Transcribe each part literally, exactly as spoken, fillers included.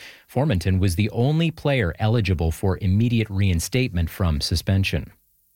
Formenton was the only player eligible for immediate reinstatement from suspension.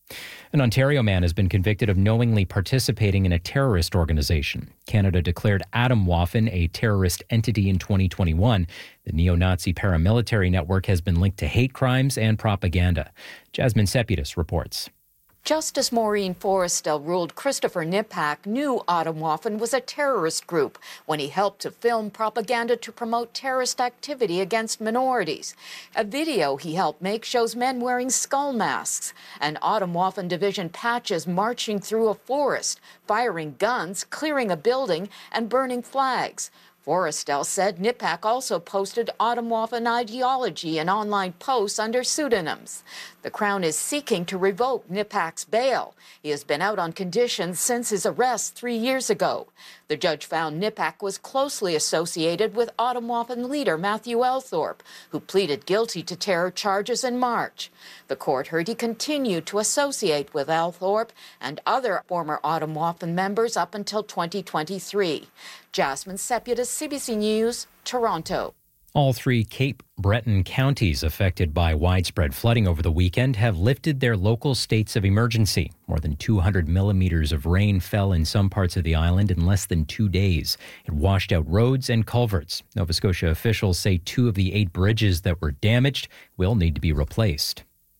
An Ontario man has been convicted of knowingly participating in a terrorist organization. Canada declared Atomwaffen a terrorist entity in twenty twenty-one. The neo-Nazi paramilitary network has been linked to hate crimes and propaganda. Jasmine Sepidus reports. Justice Maureen Forrestal ruled Christopher Nipak knew Atomwaffen was a terrorist group when he helped to film propaganda to promote terrorist activity against minorities. A video he helped make shows men wearing skull masks and Atomwaffen division patches marching through a forest, firing guns, clearing a building, and burning flags. Forrestal said Nipak also posted Atomwaffen ideology in online posts under pseudonyms. The Crown is seeking to revoke Nipak's bail. He has been out on conditions since his arrest three years ago. The judge found Nipak was closely associated with Atomwaffen leader Matthew Althorpe, who pleaded guilty to terror charges in March. The court heard he continued to associate with Althorpe and other former Atomwaffen members up until twenty twenty-three. Jasmine Sepidus, C B C News, Toronto. All three Cape Breton counties affected by widespread flooding over the weekend have lifted their local states of emergency. More than two hundred millimeters of rain fell in some parts of the island in less than two days. It washed out roads and culverts. Nova Scotia officials say two of the eight bridges that were damaged will need to be replaced.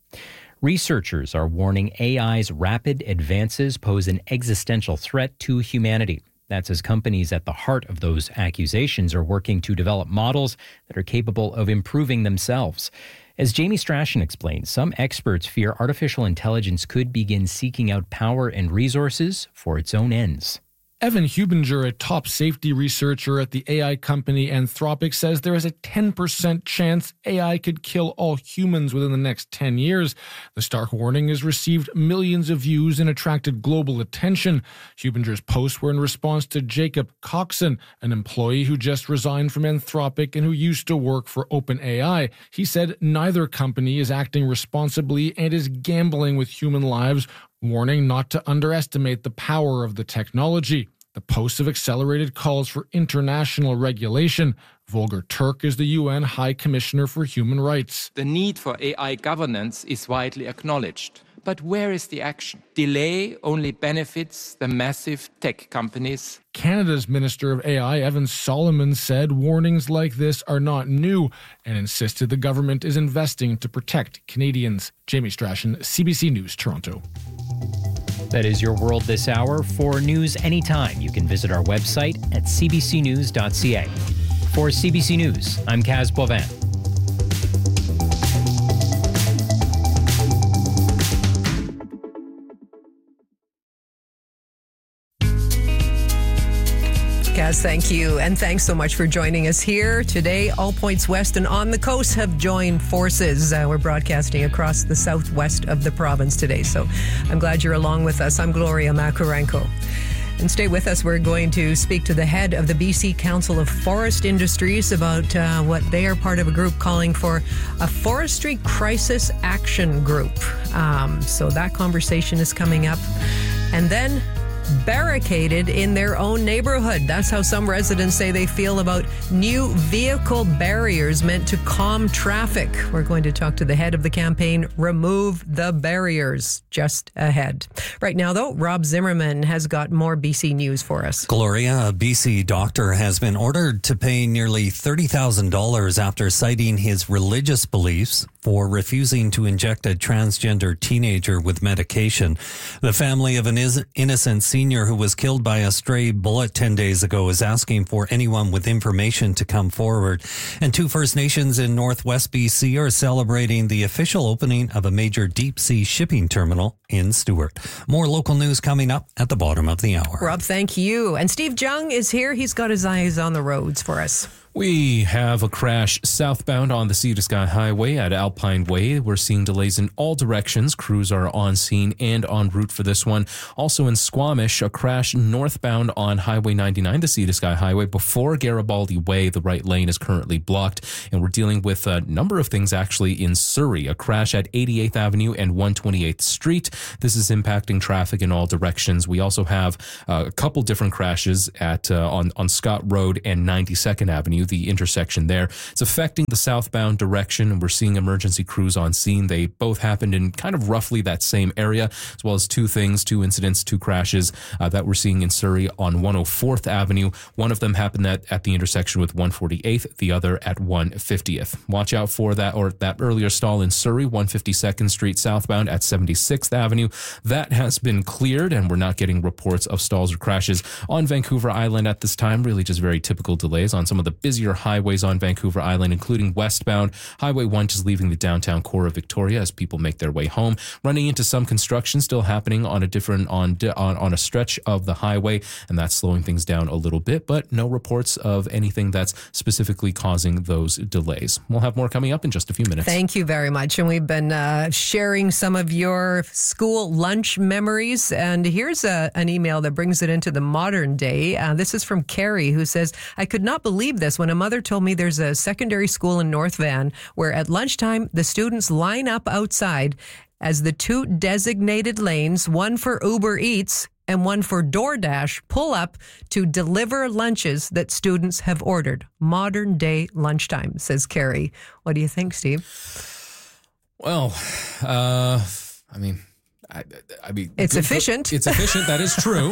Researchers are warning A I's rapid advances pose an existential threat to humanity. That's as companies at the heart of those accusations are working to develop models that are capable of improving themselves. As Jamie Strachan explains, some experts fear artificial intelligence could begin seeking out power and resources for its own ends. Evan Hubinger, a top safety researcher at the A I company Anthropic, says there is a ten percent chance A I could kill all humans within the next ten years. The stark warning has received millions of views and attracted global attention. Hubinger's posts were in response to Jacob Coxon, an employee who just resigned from Anthropic and who used to work for OpenAI. He said neither company is acting responsibly and is gambling with human lives, warning not to underestimate the power of the technology. The posts have accelerated calls for international regulation. Volker Turk is the U N High Commissioner for Human Rights. The need for A I governance is widely acknowledged. But where is the action? Delay only benefits the massive tech companies. Canada's Minister of A I, Evan Solomon, said warnings like this are not new and insisted the government is investing to protect Canadians. Jamie Strachan, C B C News, Toronto. That is your world this hour. For news anytime, you can visit our website at c b c news dot c a. For C B C News, I'm Kaz Boivin. Kaz, thank you. And thanks so much for joining us here today. All Points West and On the Coast have joined forces. Uh, we're broadcasting across the southwest of the province today. So I'm glad you're along with us. I'm Gloria Makurenko. And stay with us. We're going to speak to the head of the B C Council of Forest Industries about uh, what they are part of a group calling for a Forestry Crisis Action Group. Um, so that conversation is coming up. And then barricaded in their own neighborhood. That's how some residents say they feel about new vehicle barriers meant to calm traffic. We're going to talk to the head of the campaign, Remove the Barriers, just ahead. Right now, though, Rob Zimmerman has got more B C news for us. Gloria, a B C doctor has been ordered to pay nearly thirty thousand dollars after citing his religious beliefs for refusing to inject a transgender teenager with medication. The family of an innocent senior who was killed by a stray bullet ten days ago is asking for anyone with information to come forward. And two First Nations in Northwest B C are celebrating the official opening of a major deep sea shipping terminal in Stewart. More local news coming up at the bottom of the hour. Rob, thank you. And Steve Jung is here. He's got his eyes on the roads for us. We have a crash southbound on the Sea to Sky Highway at Alpine Way. We're seeing delays in all directions. Crews are on scene and en route for this one. Also in Squamish, a crash northbound on Highway ninety-nine, the Sea to Sky Highway, before Garibaldi Way. The right lane is currently blocked, and we're dealing with a number of things actually in Surrey. A crash at eighty-eighth Avenue and one hundred twenty-eighth Street. This is impacting traffic in all directions. We also have uh, a couple different crashes at uh, on, on Scott Road and ninety-second Avenue. the intersection there. It's affecting the southbound direction, and we're seeing emergency crews on scene. They both happened in kind of roughly that same area, as well as two things, two incidents, two crashes uh, that we're seeing in Surrey on one oh fourth Avenue. One of them happened at, at the intersection with one forty-eighth, the other at one fiftieth. Watch out for that, or that earlier stall in Surrey, one fifty-second Street southbound at seventy-sixth Avenue. That has been cleared, and we're not getting reports of stalls or crashes on Vancouver Island at this time. Really just very typical delays on some of the busier highways on Vancouver Island, including westbound. Highway one just leaving the downtown core of Victoria as people make their way home. Running into some construction still happening on a different, on, on, on a stretch of the highway, and that's slowing things down a little bit, but no reports of anything that's specifically causing those delays. We'll have more coming up in just a few minutes. Thank you very much. And we've been uh, sharing some of your school lunch memories. And here's a, an email that brings it into the modern day. Uh, this is from Carrie, who says, I could not believe this when a mother told me there's a secondary school in North Van where at lunchtime the students line up outside as the two designated lanes, one for Uber Eats and one for DoorDash, pull up to deliver lunches that students have ordered. Modern day lunchtime, says Carrie. What do you think, Steve? Well, uh, I mean... I, I mean, it's efficient. It's efficient. That is true.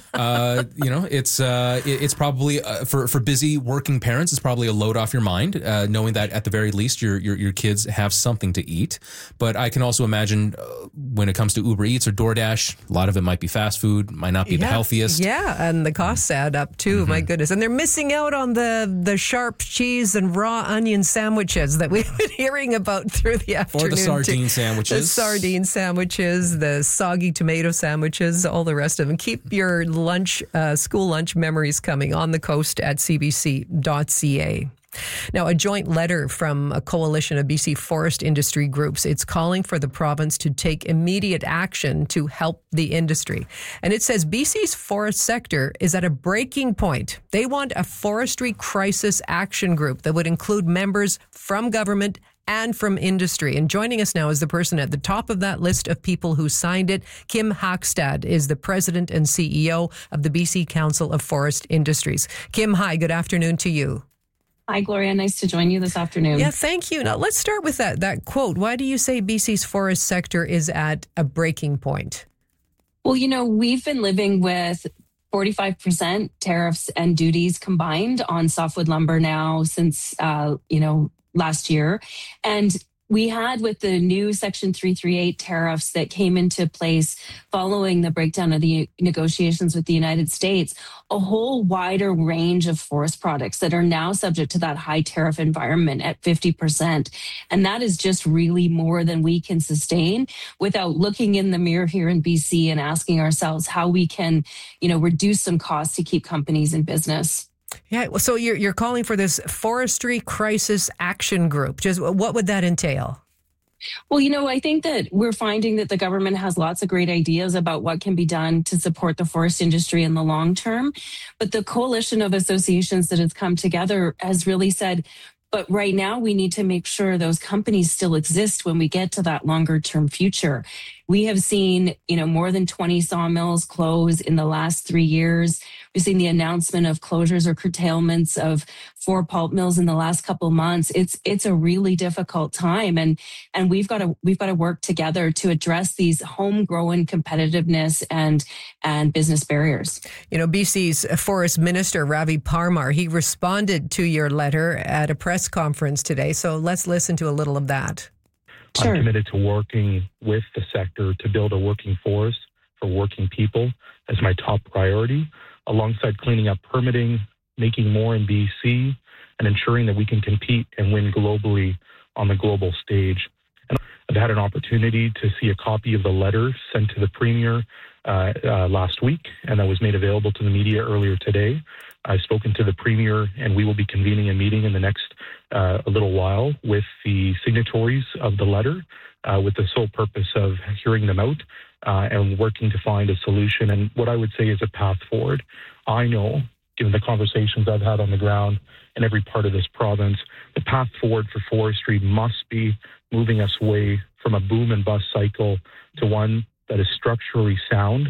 uh, you know, it's uh, it, it's probably uh, for for busy working parents. It's probably a load off your mind, uh, knowing that at the very least your your your kids have something to eat. But I can also imagine uh, when it comes to Uber Eats or DoorDash, a lot of it might be fast food, might not be yeah, the healthiest. Yeah, and the costs add up too. Mm-hmm. My goodness, and they're missing out on the the sharp cheese and raw onion sandwiches that we've been hearing about through the afternoon. Or the sardine too. sandwiches. The sardine sandwiches. The soggy tomato sandwiches, all the rest of them. Keep your lunch, uh, school lunch memories coming on the coast at c b c dot c a. Now, a joint letter from a coalition of B C forest industry groups. It's calling for the province to take immediate action to help the industry. And it says B C's forest sector is at a breaking point. They want a forestry crisis action group that would include members from government and from industry. And joining us now is the person at the top of that list of people who signed it. Kim Hackstad is the president and C E O of the B C Council of Forest Industries. Kim, hi, good afternoon to you. Hi, Gloria. Nice to join you this afternoon. Yeah, thank you. Now, let's start with that, that quote. Why do you say B C's forest sector is at a breaking point? Well, you know, we've been living with forty-five percent tariffs and duties combined on softwood lumber now since, uh, you know, last year. And we had, with the new Section three thirty-eight tariffs that came into place following the breakdown of the negotiations with the United States, a whole wider range of forest products that are now subject to that high tariff environment at fifty percent. And that is just really more than we can sustain without looking in the mirror here in B C and asking ourselves how we can, you know, reduce some costs to keep companies in business. Yeah, so you're you're calling for this forestry crisis action group. Just what would that entail? Well, you know, I think that we're finding that the government has lots of great ideas about what can be done to support the forest industry in the long term. But the coalition of associations that has come together has really said, but right now we need to make sure those companies still exist when we get to that longer term future. We have seen, you know, more than twenty sawmills close in the last three years. We've seen the announcement of closures or curtailments of four pulp mills in the last couple of months. It's it's a really difficult time, and and we've got to we've got to work together to address these homegrown competitiveness and and business barriers. You know, B C's Forest Minister Ravi Parmar, he responded to your letter at a press conference today. So let's listen to a little of that. Sure. I'm committed to working with the sector to build a working forest for working people as my top priority, alongside cleaning up permitting, making more in B C, and ensuring that we can compete and win globally on the global stage. And I've had an opportunity to see a copy of the letter sent to the Premier uh, uh, last week, and that was made available to the media earlier today. I've spoken to the Premier, and we will be convening a meeting in the next uh, a little while with the signatories of the letter, uh, with the sole purpose of hearing them out uh, and working to find a solution. And what I would say is a path forward. I know, given the conversations I've had on the ground in every part of this province, the path forward for forestry must be moving us away from a boom and bust cycle to one that is structurally sound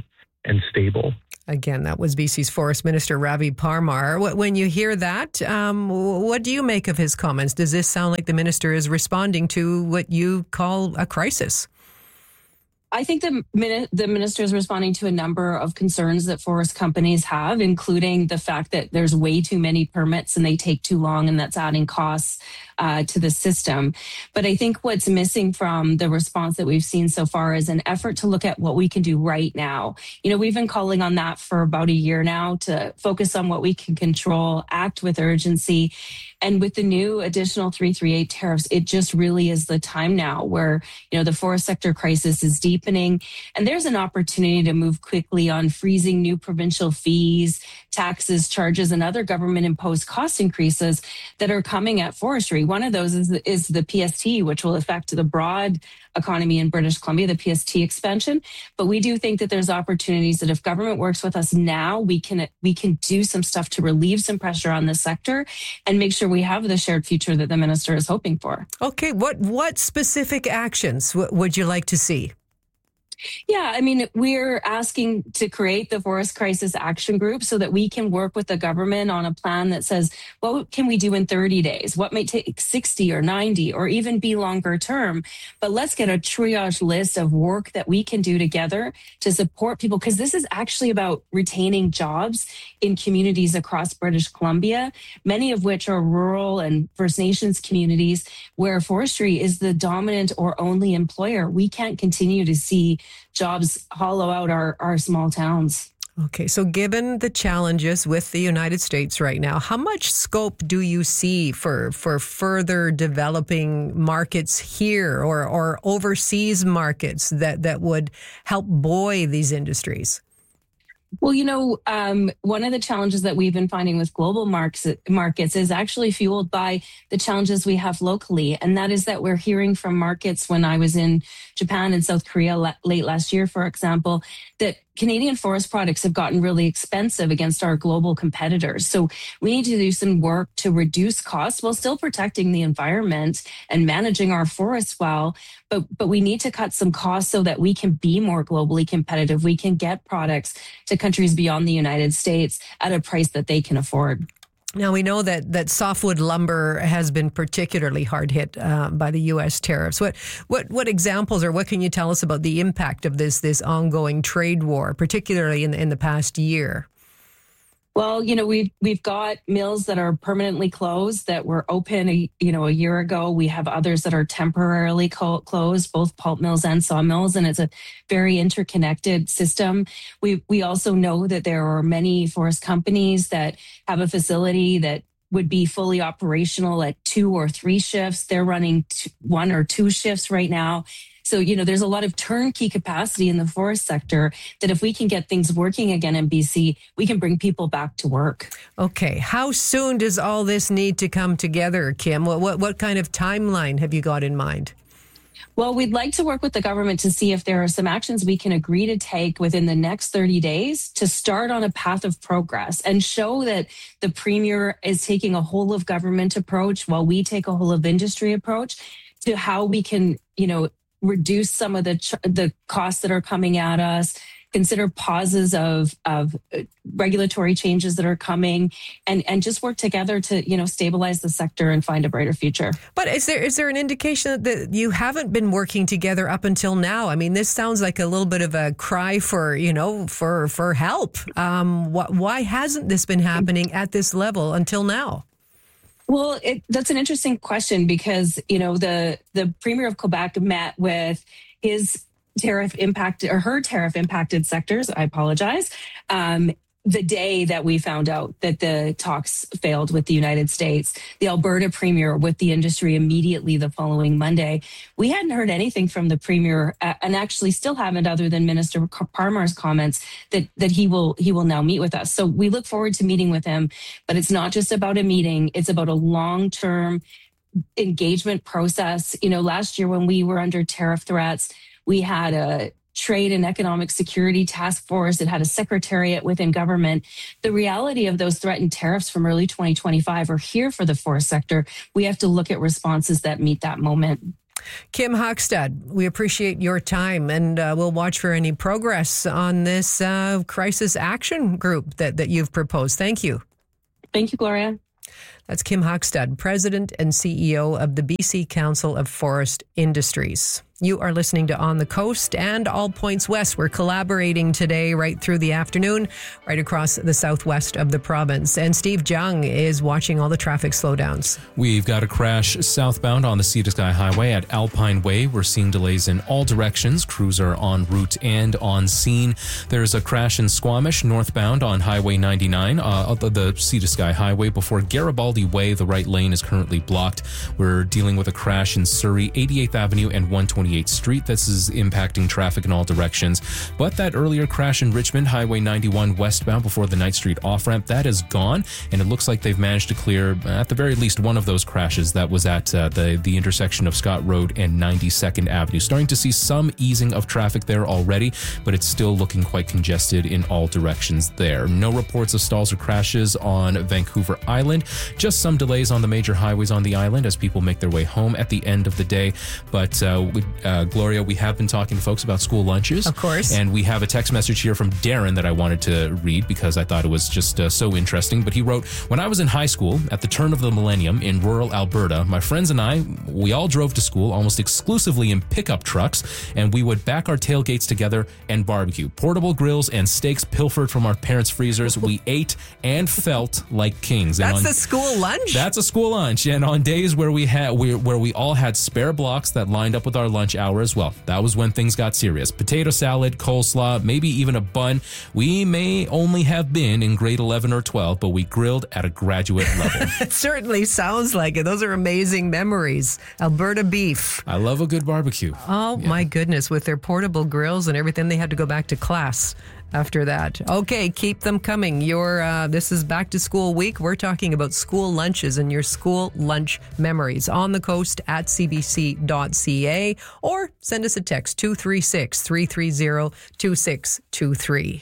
and stable. Again, that was B C's Forest Minister Ravi Parmar. When you hear that, um, what do you make of his comments? Does this sound like the minister is responding to what you call a crisis? I think the the minister is responding to a number of concerns that forest companies have, including the fact that there's way too many permits and they take too long, and that's adding costs uh, to the system. But I think what's missing from the response that we've seen so far is an effort to look at what we can do right now. You know, we've been calling on that for about a year now, to focus on what we can control, act with urgency. And with the new additional three thirty-eight tariffs, it just really is the time now where, you know, the forest sector crisis is deepening. And there's an opportunity to move quickly on freezing new provincial fees, taxes, charges, and other government imposed cost increases that are coming at forestry. One of those is, is the P S T, which will affect the broad economy in British Columbia, the P S T expansion. But we do think that there's opportunities that if government works with us now, we can we can do some stuff to relieve some pressure on the sector and make sure we have the shared future that the minister is hoping for. Okay, what what specific actions w- would you like to see? Yeah, I mean, we're asking to create the Forest Crisis Action Group so that we can work with the government on a plan that says, what can we do in thirty days? What might take sixty or ninety or even be longer term? But let's get a triage list of work that we can do together to support people, because this is actually about retaining jobs in communities across British Columbia, many of which are rural and First Nations communities where forestry is the dominant or only employer. We can't continue to see jobs hollow out our, our small towns. Okay, so given the challenges with the United States right now, how much scope do you see for, for further developing markets here or, or overseas markets that, that would help buoy these industries? Well, you know, um, one of the challenges that we've been finding with global markets, markets is actually fueled by the challenges we have locally. And that is that we're hearing from markets, when I was in Japan and South Korea la- late last year, for example, that Canadian forest products have gotten really expensive against our global competitors. So we need to do some work to reduce costs while still protecting the environment and managing our forests well. But, but we need to cut some costs so that we can be more globally competitive. We can get products to countries beyond the United States at a price that they can afford. Now, we know that, that softwood lumber has been particularly hard hit uh, by the U S tariffs. What what what examples or what can you tell us about the impact of this this ongoing trade war, particularly in, in the past year? Well, you know, we've we've got mills that are permanently closed that were open, a, you know, a year ago. We have others that are temporarily co- closed, both pulp mills and sawmills, and it's a very interconnected system. We we also know that there are many forest companies that have a facility that would be fully operational at two or three shifts. They're running two, one or two shifts right now. So, you know, there's a lot of turnkey capacity in the forest sector that if we can get things working again in B C, we can bring people back to work. Okay. How soon does all this need to come together, Kim? What what, what kind of timeline have you got in mind? Well, we'd like to work with the government to see if there are some actions we can agree to take within the next thirty days to start on a path of progress and show that the Premier is taking a whole of government approach while we take a whole of industry approach to how we can, you know, reduce some of the ch- the costs that are coming at us, consider pauses of of regulatory changes that are coming, and and just work together to, you know, stabilize the sector and find a brighter future. But is there is there an indication that you haven't been working together up until now? I mean, this sounds like a little bit of a cry for, you know, for for help. Um, wh- why hasn't this been happening at this level until now? Well, it, that's an interesting question because, you know, the the Premier of Quebec met with his tariff impacted or her tariff impacted sectors. I apologize. Um, the day that we found out that the talks failed with the United States, the Alberta Premier with the industry immediately the following Monday. We hadn't heard anything from the Premier uh, and actually still haven't, other than Minister Parmar's comments that, that he will he will now meet with us. So we look forward to meeting with him, but it's not just about a meeting. It's about a long-term engagement process. You know, last year when we were under tariff threats, we had a Trade and Economic Security Task Force. It had a secretariat within government. The reality of those threatened tariffs from early twenty twenty-five are here for the forest sector. We have to look at responses that meet that moment. Kim Hochstad, we appreciate your time, and uh, we'll watch for any progress on this uh, crisis action group that, that you've proposed. Thank you. Thank you, Gloria. That's Kim Hochstad, President and C E O of the B C Council of Forest Industries. You are listening to On the Coast and All Points West. We're collaborating today right through the afternoon, right across the southwest of the province. And Steve Jung is watching all the traffic slowdowns. We've got a crash southbound on the Sea to Sky Highway at Alpine Way. We're seeing delays in all directions. Crews are en route and on scene. There's a crash in Squamish northbound on Highway ninety-nine, uh, the, the Sea to Sky Highway before Garibaldi Way. The right lane is currently blocked. We're dealing with a crash in Surrey, eighty-eighth Avenue and one twenty-eighth Street. This is impacting traffic in all directions. But that earlier crash in Richmond, Highway ninety-one westbound before the Knight Street off-ramp, that is gone. And it looks like they've managed to clear, at the very least, one of those crashes that was at uh, the, the intersection of Scott Road and ninety-second Avenue. Starting to see some easing of traffic there already, but it's still looking quite congested in all directions there. No reports of stalls or crashes on Vancouver Island. Just some delays on the major highways on the island as people make their way home at the end of the day. But uh, we, uh, Gloria, we have been talking to folks about school lunches. Of course. And we have a text message here from Darren that I wanted to read because I thought it was just uh, so interesting. But he wrote, when I was in high school at the turn of the millennium in rural Alberta, my friends and I, we all drove to school almost exclusively in pickup trucks, and we would back our tailgates together and barbecue. Portable grills and steaks pilfered from our parents' freezers. We ate and felt like kings. That's and on, a school lunch? That's a school lunch. And on days where we had we, where we all had spare blocks that lined up with our lunch hour as well, that was when things got serious. Potato salad, coleslaw, maybe even a bun. We may only have been in grade eleven or twelve, but we grilled at a graduate level. It certainly sounds like it. Those are amazing memories. Alberta beef. I love a good barbecue. Oh, yeah. My goodness. With their portable grills and everything, they had to go back to class after that. Okay, keep them coming. Your uh, this is back to school week. We're talking about school lunches and your school lunch memories. On the Coast at c b c dot c a or send us a text two three six, three three zero, two six two three.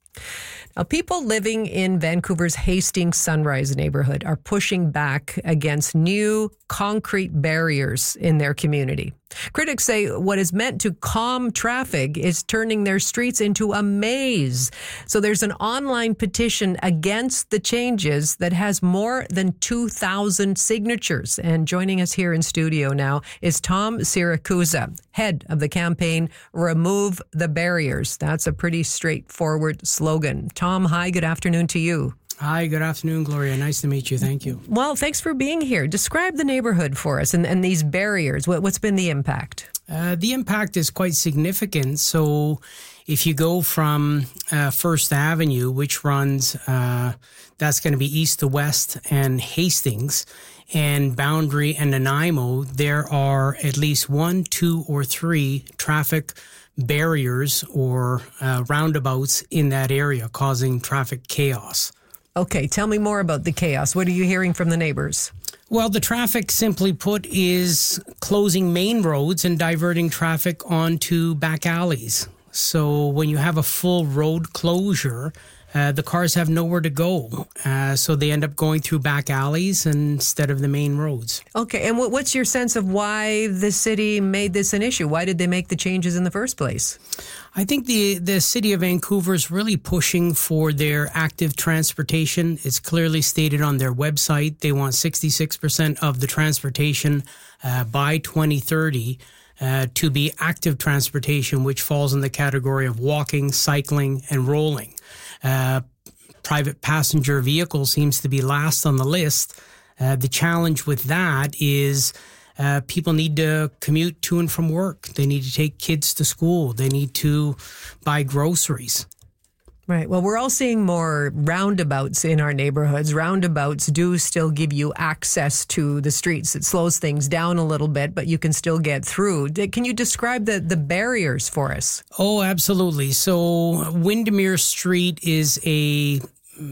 Now, people living in Vancouver's Hastings Sunrise neighborhood are pushing back against new concrete barriers in their community. Critics say what is meant to calm traffic is turning their streets into a maze. So there's an online petition against the changes that has more than two thousand signatures. And joining us here in studio now is Tom Siracusa, head of the campaign Remove the Barriers. That's a pretty straightforward slogan. Tom, hi, good afternoon to you. Hi, good afternoon, Gloria. Nice to meet you. Thank you. Well, thanks for being here. Describe the neighborhood for us and, and these barriers. What, what's been the impact? Uh, the impact is quite significant. So if you go from uh, First Avenue, which runs, uh, that's going to be east to west, and Hastings, and Boundary and Nanaimo, there are at least one, two, or three traffic barriers or uh, roundabouts in that area causing traffic chaos. Okay, tell me more about the chaos. What are you hearing from the neighbors? Well, the traffic, simply put, is closing main roads and diverting traffic onto back alleys. So when you have a full road closure, uh, the cars have nowhere to go. Uh, so they end up going through back alleys instead of the main roads. Okay, and what, what's your sense of why the city made this an issue? Why did they make the changes in the first place? I think the, the city of Vancouver is really pushing for their active transportation. It's clearly stated on their website. They want sixty-six percent of the transportation uh, by twenty thirty uh, to be active transportation, which falls in the category of walking, cycling, and rolling. Uh, private passenger vehicle seems to be last on the list. Uh, the challenge with that is Uh, people need to commute to and from work. They need to take kids to school. They need to buy groceries. Right. Well, we're all seeing more roundabouts in our neighborhoods. Roundabouts do still give you access to the streets. It slows things down a little bit, but you can still get through. Can you describe the, the barriers for us? Oh, absolutely. So Windermere Street is a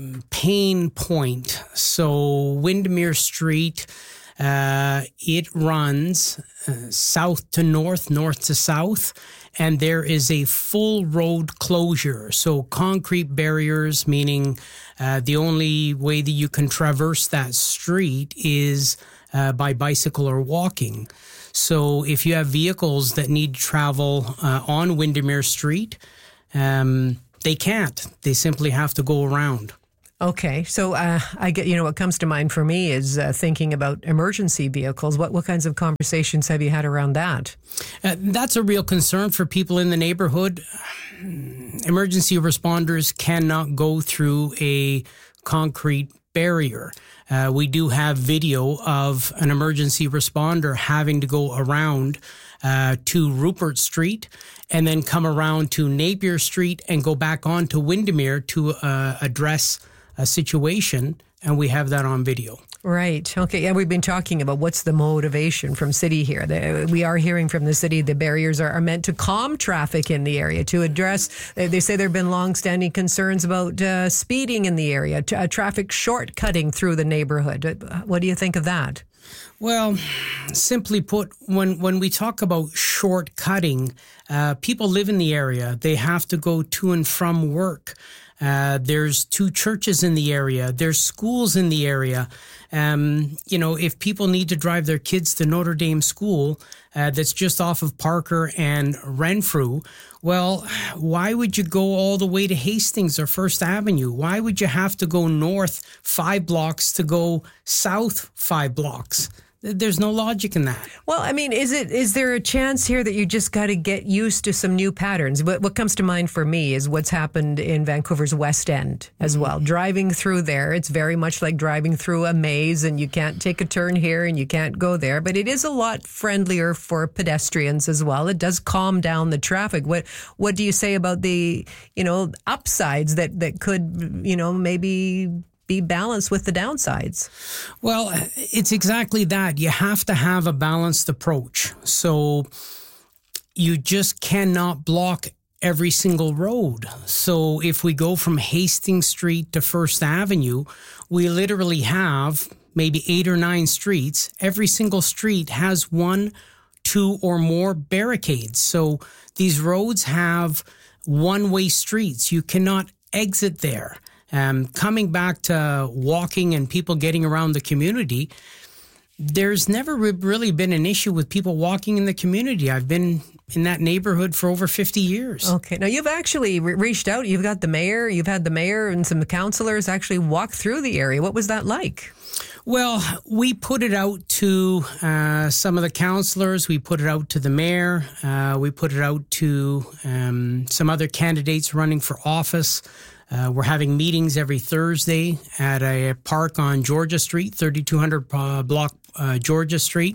pain point. So Windermere Street, Uh, it runs uh, south to north, north to south, and there is a full road closure. So concrete barriers, meaning uh, the only way that you can traverse that street is uh, by bicycle or walking. So if you have vehicles that need to travel uh, on Windermere Street, um, they can't. They simply have to go around. Okay, so uh, I get, you know, what comes to mind for me is uh, thinking about emergency vehicles. What what kinds of conversations have you had around that? Uh, that's a real concern for people in the neighborhood. Emergency responders cannot go through a concrete barrier. Uh, we do have video of an emergency responder having to go around uh, to Rupert Street and then come around to Napier Street and go back on to Windermere to uh, address a situation, and we have that on video. Right. Okay. Yeah, we've been talking about what's the motivation from city here. The, we are hearing from the city the barriers are, are meant to calm traffic in the area, to address, they say there have been long-standing concerns about uh, speeding in the area, t- uh, traffic shortcutting through the neighborhood. What do you think of that? Well, simply put, when, when we talk about shortcutting, uh, people live in the area. They have to go to and from work. Uh, there's two churches in the area. There's schools in the area. Um, you know, if people need to drive their kids to Notre Dame School uh, that's just off of Parker and Renfrew, well, why would you go all the way to Hastings or First Avenue? Why would you have to go north five blocks to go south five blocks? There's no logic in that. Well, I mean, is it is there a chance here that you just got to get used to some new patterns? What, what comes to mind for me is what's happened in Vancouver's West End as mm-hmm. well. Driving through there, it's very much like driving through a maze, and you can't take a turn here and you can't go there. But it is a lot friendlier for pedestrians as well. It does calm down the traffic. What what do you say about the, you know, upsides that, that could, you know, maybe be balanced with the downsides? Well, it's exactly that. You have to have a balanced approach. So you just cannot block every single road. So if we go from Hastings Street to First Avenue, we literally have maybe eight or nine streets. Every single street has one, two, or more barricades. So these roads have one-way streets. You cannot exit there. Um, coming back to walking and people getting around the community, there's never re- really been an issue with people walking in the community. I've been in that neighborhood for over fifty years. Okay. Now, you've actually re- reached out. You've got the mayor. You've had the mayor and some councillors actually walk through the area. What was that like? Well, we put it out to uh, some of the councillors. We put it out to the mayor. Uh, we put it out to um, some other candidates running for office. Uh, we're having meetings every Thursday at a park on Georgia Street, thirty-two hundred uh, block uh, Georgia Street.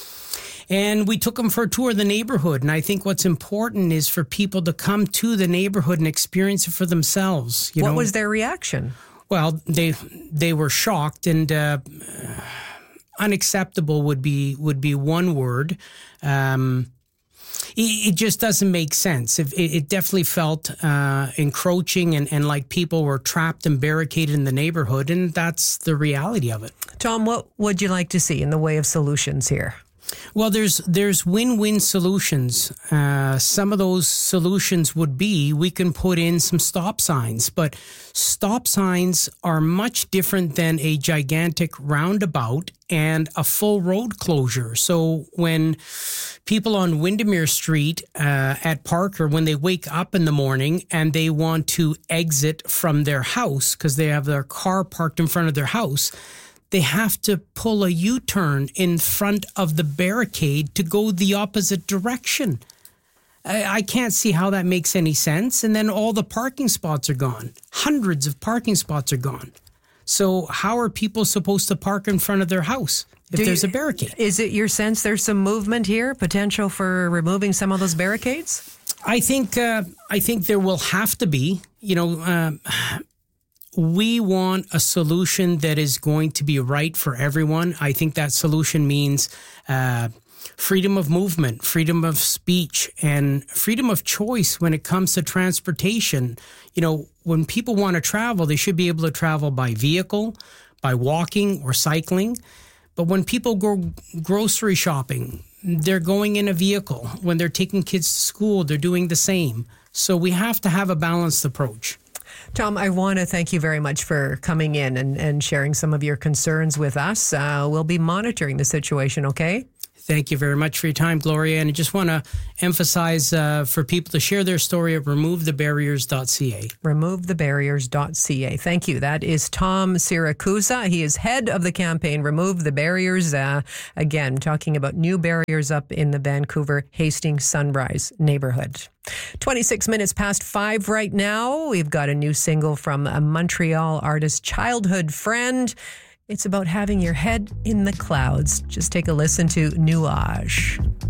And we took them for a tour of the neighborhood. And I think what's important is for people to come to the neighborhood and experience it for themselves. You what know? was their reaction? Well, they they were shocked, and uh, unacceptable would be would be one word. Um, it, it just doesn't make sense. It, it definitely felt uh, encroaching and, and like people were trapped and barricaded in the neighborhood, and that's the reality of it. Tom, what would you like to see in the way of solutions here? Well, there's there's win-win solutions. Uh, some of those solutions would be we can put in some stop signs, but stop signs are much different than a gigantic roundabout and a full road closure. So when people on Windermere Street uh, at Parker, when they wake up in the morning and they want to exit from their house because they have their car parked in front of their house, they have to pull a U-turn in front of the barricade to go the opposite direction. I, I can't see how that makes any sense. And then all the parking spots are gone. Hundreds of parking spots are gone. So how are people supposed to park in front of their house if Do there's you, a barricade? Is it your sense there's some movement here, potential for removing some of those barricades? I think uh, I think there will have to be. You know, uh, we want a solution that is going to be right for everyone. I think that solution means uh, freedom of movement, freedom of speech, and freedom of choice when it comes to transportation. You know, when people want to travel, they should be able to travel by vehicle, by walking or cycling. But when people go grocery shopping, they're going in a vehicle. When they're taking kids to school, they're doing the same. So we have to have a balanced approach. Tom, I want to thank you very much for coming in and, and sharing some of your concerns with us. Uh, we'll be monitoring the situation, okay? Thank you very much for your time, Gloria. And I just want to emphasize uh, for people to share their story at remove the barriers dot c a. remove the barriers dot c a. Thank you. That is Tom Siracusa. He is head of the campaign Remove the Barriers. Uh, again, talking about new barriers up in the Vancouver Hastings Sunrise neighborhood. twenty-six minutes past five right now. We've got a new single from a Montreal artist, Childhood Friend. It's about having your head in the clouds. Just take a listen to Nuage.